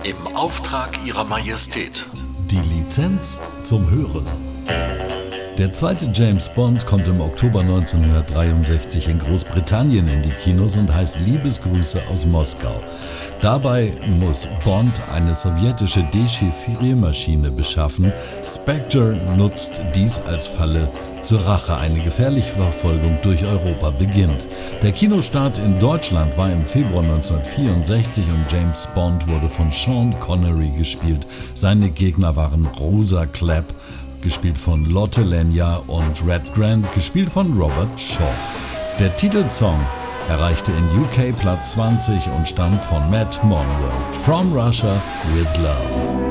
Im Auftrag Ihrer Majestät. Die Lizenz zum Hören. Der zweite James Bond kommt im Oktober 1963 in Großbritannien in die Kinos und heißt Liebesgrüße aus Moskau. Dabei muss Bond eine sowjetische Dechiffriermaschine beschaffen. Spectre nutzt dies als Falle zur Rache. Eine gefährliche Verfolgung durch Europa beginnt. Der Kinostart in Deutschland war im Februar 1964 und James Bond wurde von Sean Connery gespielt. Seine Gegner waren Rosa Clapp, gespielt von Lotte Lenya, und Red Grant, gespielt von Robert Shaw. Der Titelsong erreichte in UK Platz 20 und stammt von Matt Monro. From Russia with Love.